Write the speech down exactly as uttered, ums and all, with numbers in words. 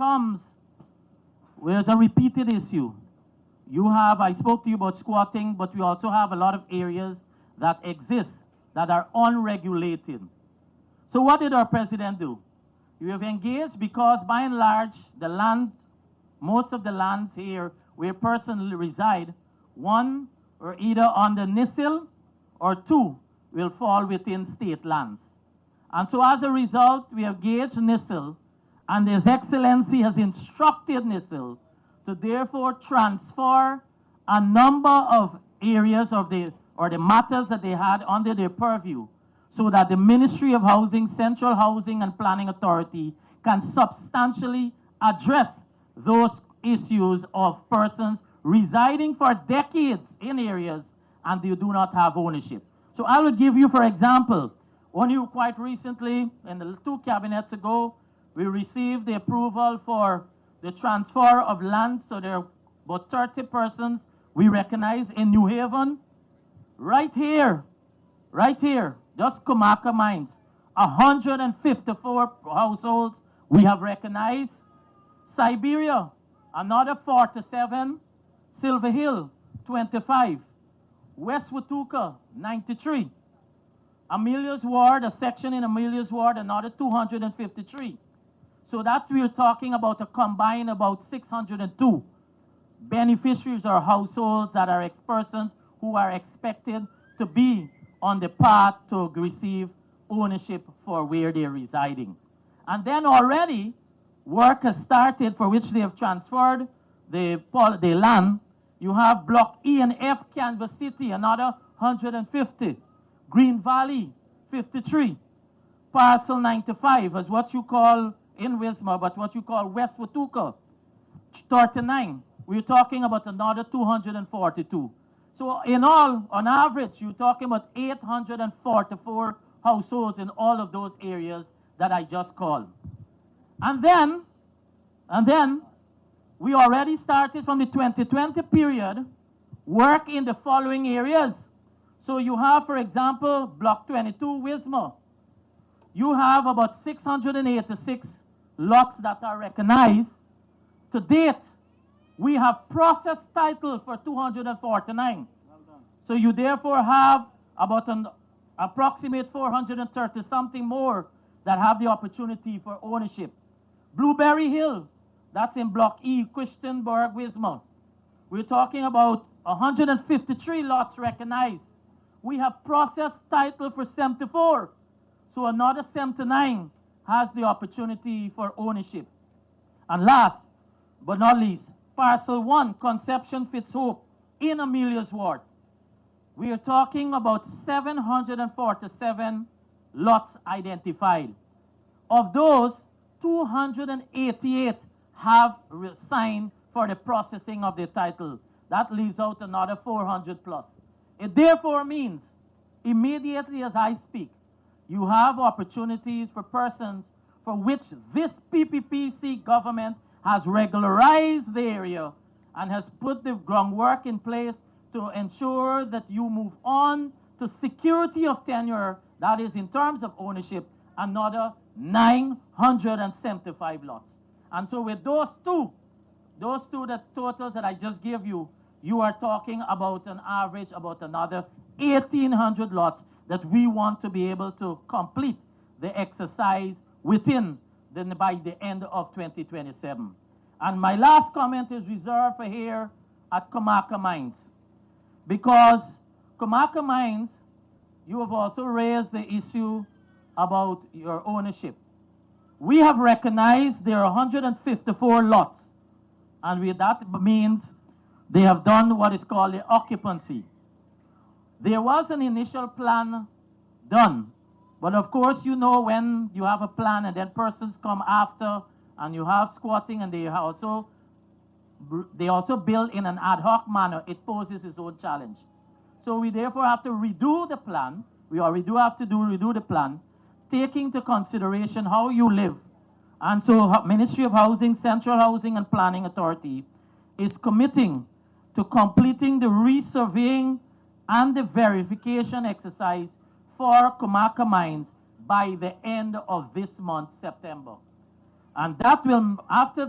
comes, there's a repeated issue. You have, I spoke to you about squatting, but we also have a lot of areas that exist that are unregulated. So what did our president do? We have engaged because by and large, the land, most of the lands here where persons reside, one, are either under N I S I L or two, will fall within state lands. And so as a result, we have engaged N I S I L, and His Excellency has instructed N I S I L to therefore transfer a number of areas of the, or the matters that they had under their purview, so that the Ministry of Housing, Central Housing and Planning Authority can substantially address those issues of persons residing for decades in areas and they do not have ownership. So I will give you, for example, only quite recently, in the two cabinets ago, we received the approval for the transfer of land. So there are about thirty persons we recognize in New Haven, right here, right here, just Comaka Mines, one hundred fifty-four households we have recognized. Siberia, another forty-seven. Silver Hill, twenty-five. West Watuka, ninety-three. Amelia's Ward, a section in Amelia's Ward, another two hundred fifty-three. So that we're talking about a combined about six hundred two beneficiaries or households that are ex-persons who are expected to be on the path to receive ownership for where they're residing. And then already work has started for which they have transferred the, the land. You have Block E and F, Canvas City, another one hundred fifty. Green Valley, fifty-three. Parcel ninety-five is what you call in Wismar, but what you call West Watuka, thirty-nine. We're talking about another two hundred forty-two. So in all, on average, you're talking about eight hundred forty-four households in all of those areas that I just called. And then, and then, we already started from the twenty twenty period, work in the following areas. So you have, for example, Block twenty-two, Wismar. You have about six hundred eighty-six lots that are recognized. To date, we have processed title for two hundred forty-nine. Well done. So you therefore have about an approximate four hundred thirty something more that have the opportunity for ownership. Blueberry Hill, that's in Block E, Christianburg, Wismar. We're talking about one hundred fifty-three lots recognized. We have processed title for seventy-four. So another seventy-nine has the opportunity for ownership. And last but not least, Parcel one, Conception Fitzhope in Amelia's Ward. We are talking about seven hundred forty-seven lots identified. Of those, two hundred eighty-eight have signed for the processing of the title. That leaves out another four hundred plus. It therefore means, immediately as I speak, you have opportunities for persons for which this P P P C government has regularized the area and has put the groundwork in place to ensure that you move on to security of tenure, that is in terms of ownership, another nine hundred seventy-five lots. And so with those two, those two that totals that I just gave you, you are talking about an average about another eighteen hundred lots that we want to be able to complete the exercise within the, by the end of twenty twenty-seven. And my last comment is reserved for here at Comaka Mines. Because Comaka Mines, you have also raised the issue about your ownership. We have recognized there are one hundred fifty-four lots. And with that means they have done what is called the occupancy. There was an initial plan done. But of course, you know, when you have a plan and then persons come after and you have squatting and they also, they also build in an ad hoc manner, it poses its own challenge. So we therefore have to redo the plan. We already do have to do redo the plan, taking into consideration how you live. And so Ministry of Housing, Central Housing and Planning Authority is committing to completing the resurveying and the verification exercise for Comaka Mines by the end of this month, September. And that will, after